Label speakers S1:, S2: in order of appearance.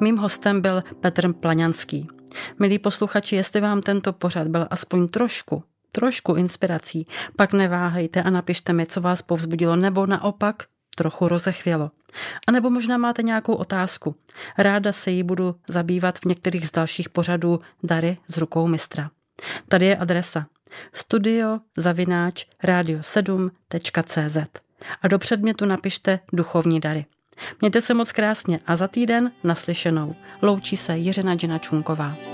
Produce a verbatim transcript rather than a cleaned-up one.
S1: Mým hostem byl Petr Plaňanský. Milí posluchači, jestli vám tento pořad byl aspoň trošku, trošku inspirací, pak neváhejte a napište mi, co vás povzbudilo, nebo naopak trochu rozechvělo. A nebo možná máte nějakou otázku. Ráda se jí budu zabývat v některých z dalších pořadů Dary z rukou mistra. Tady je adresa studio zavináč radio sedm tečka cé zet a do předmětu napište duchovní dary. Mějte se moc krásně a za týden naslyšenou. Loučí se Jiřina Džina Čunková.